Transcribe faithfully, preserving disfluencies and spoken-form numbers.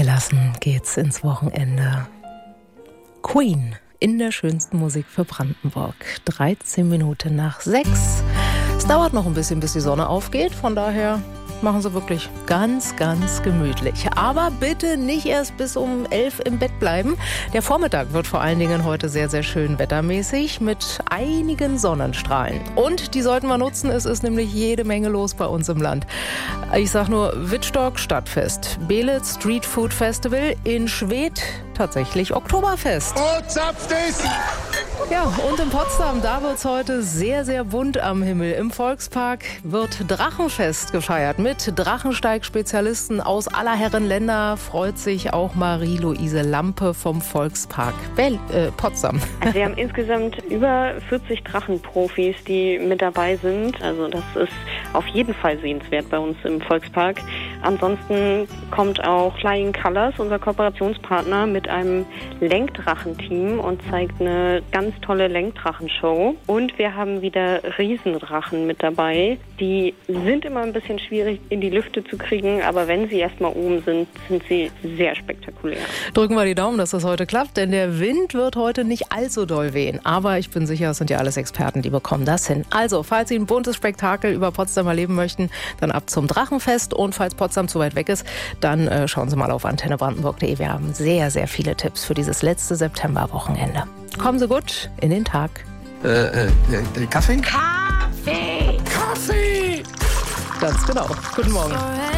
Gelassen geht's ins Wochenende. Queen in der schönsten Musik für Brandenburg. dreizehn Minuten nach sechs. Es dauert noch ein bisschen, bis die Sonne aufgeht. Von daher machen Sie wirklich ganz, ganz gemütlich. Aber bitte nicht erst bis um elf im Bett bleiben. Der Vormittag wird vor allen Dingen heute sehr, sehr schön wettermäßig mit einigen Sonnenstrahlen. Und die sollten wir nutzen. Es ist nämlich jede Menge los bei uns im Land. Ich sag nur Wittstock Stadtfest, Belitz Street Food Festival, in Schwedt tatsächlich Oktoberfest. Oh, zapft es! Ja, und in Potsdam, da wird es heute sehr, sehr bunt am Himmel. Im Volkspark wird Drachenfest gefeiert mit Drachensteig-Spezialisten aus aller Herren Länder. Freut sich auch Marie-Louise Lampe vom Volkspark Bell, äh, Potsdam. Also wir haben insgesamt über vierzig Drachenprofis, die mit dabei sind. Also das ist auf jeden Fall sehenswert bei uns im Volkspark. Ansonsten kommt auch Flying Colors, unser Kooperationspartner, mit einem Lenkdrachenteam und zeigt eine ganz tolle Lenkdrachenshow. Und wir haben wieder Riesendrachen mit dabei. Die sind immer ein bisschen schwierig in die Lüfte zu kriegen, aber wenn sie erstmal oben sind, sind sie sehr spektakulär. Drücken wir die Daumen, dass das heute klappt, denn der Wind wird heute nicht allzu doll wehen. Aber ich bin sicher, es sind ja alles Experten, die bekommen das hin. Also, falls Sie ein buntes Spektakel über Potsdam erleben möchten, dann ab zum Drachenfest. Und falls Potsdam zu weit weg ist, dann äh, schauen Sie mal auf antenne brandenburg punkt de. Wir haben sehr, sehr viele Tipps für dieses letzte Septemberwochenende. Kommen Sie gut in den Tag. Äh, äh, Kaffee? Kaffee! Kaffee! Ganz genau. Guten Morgen.